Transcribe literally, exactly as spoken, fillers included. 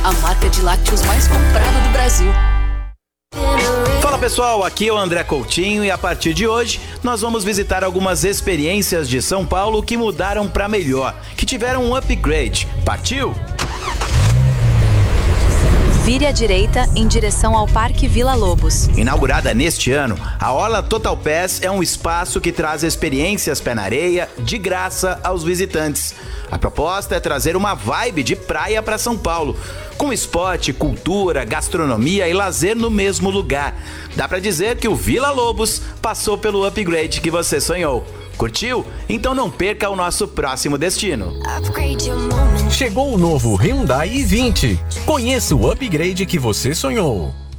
a marca de lácteos mais comprada do Brasil. Fala pessoal, aqui é o André Coutinho e a partir de hoje nós vamos visitar algumas experiências de São Paulo que mudaram para melhor, que tiveram um upgrade. Partiu? Vire à direita em direção ao Parque Vila Lobos. Inaugurada neste ano, a Orla Total Pass é um espaço que traz experiências pé na areia de graça aos visitantes. A proposta é trazer uma vibe de praia para São Paulo, com esporte, cultura, gastronomia e lazer no mesmo lugar. Dá para dizer que o Vila Lobos passou pelo upgrade que você sonhou. Curtiu? Então não perca o nosso próximo destino. Chegou o novo Hyundai i vinte. Conheça o upgrade que você sonhou.